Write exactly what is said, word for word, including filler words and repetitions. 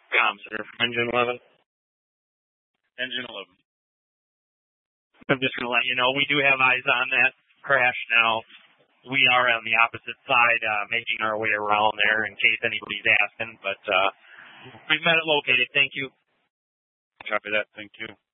Com Center from Engine eleven. Engine eleven. I'm just going to let you know, we do have eyes on that crash now. We are on the opposite side, uh, making our way around there in case anybody's asking, but uh, we've got it located. Thank you. Copy that. Thank you.